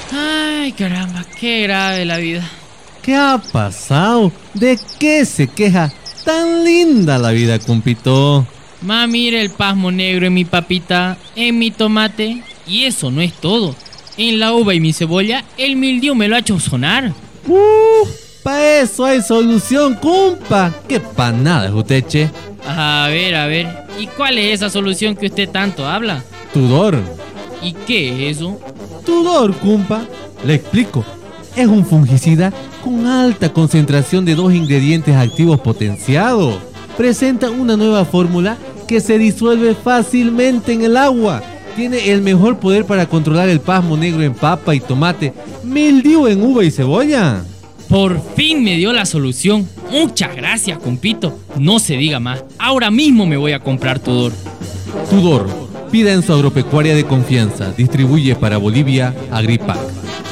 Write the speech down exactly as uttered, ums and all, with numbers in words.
Ay, caramba, qué grave la vida. ¿Qué ha pasado? ¿De qué se queja? Tan linda la vida, compito. Ma, mira el pasmo negro en mi papita, en mi tomate. Y eso no es todo. En la uva y mi cebolla, el mildiu me lo ha hecho sonar. Uh, pa' eso hay solución, compa. Qué panada es usted, che. A ver, a ver. ¿Y cuál es esa solución que usted tanto habla? Tudor. ¿Y qué es eso? Tudor, compa. Le explico. Es un fungicida con alta concentración de dos ingredientes activos potenciados. Presenta una nueva fórmula que se disuelve fácilmente en el agua. Tiene el mejor poder para controlar el pasmo negro en papa y tomate, mildiu en uva y cebolla. Por fin me dio la solución. Muchas gracias, compito. No se diga más. Ahora mismo me voy a comprar Tudor. Tudor, pida en su agropecuaria de confianza. Distribuye para Bolivia Agripa.